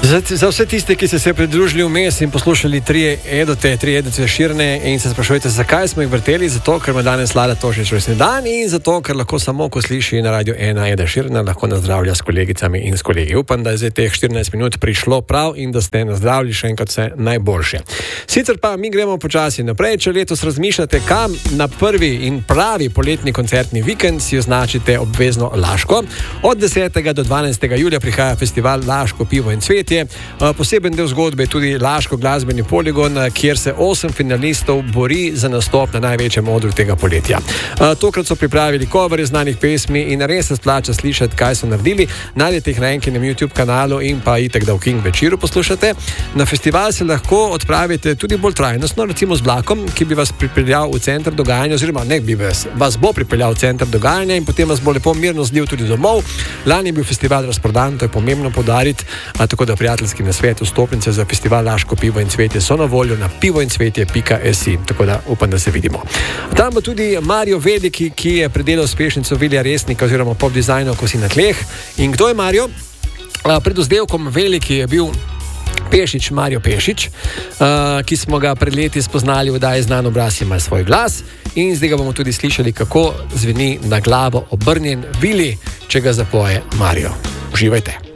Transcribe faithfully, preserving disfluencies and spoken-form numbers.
Za, za vse tiste, ki ste se pridružili vmes in poslušali tri edote, tri edote širne in se sprašujete, zakaj smo jih vrteli, zato ker ima danes Lada Tošič rojstni dan in zato, ker lahko samo, ko sliši na Radio ena Eda Širna, lahko nazdravlja s kolegicami in s kolegi. Upam, da je zdaj teh štirinajst minut prišlo prav in da ste nazdravili še enkrat vse najboljše. Sicer pa mi gremo počasi naprej. Če letos razmišljate, kam na prvi in pravi poletni koncertni vikend, si označite obvezno Laško. Od desetega do dvanajstega julija prihaja festival Laško pivo in cvetje. Poseben del zgodbe je tudi Laško glasbeni poligon, kjer se osem finalistov bori za nastop na največjem odru tega poletja. Tokrat so pripravili covere znanih pesmi in res se splača slišati, kaj so naredili. Najdete jih na enkinem YouTube kanalu in pa itek, da v King večeru poslušate. Na festival se lahko odpravite tudi bolj trajnostno, recimo z vlakom, ki bi vas pripeljal v center dogajanja, oziroma ne bi vas, vas bo pripeljal v center dogajanja in potem vas bo lepo mirno zdel tudi domov. Lani je bil festival razprodan, to je pomembno poudariti, tako da prijateljski nasvet, vstopnice za festival Laško pivo in cvetje so na voljo na pivoincvetje pika si, tako da upam, da se vidimo. Tam bo tudi Mario Veliki, ki je predelal uspešnico Vilija Resnika oziroma pop dizajnov Ko si na tleh. In kdo je Mario? Pred vzdevkom Veliki je bil Pešič, Mario Pešič, ki smo ga pred leti spoznali v oddaji Znan obraz ima svoj glas in zdaj ga bomo tudi slišali, kako zveni na glavo obrnjen Vili, če ga zapoje Mario. Uživajte.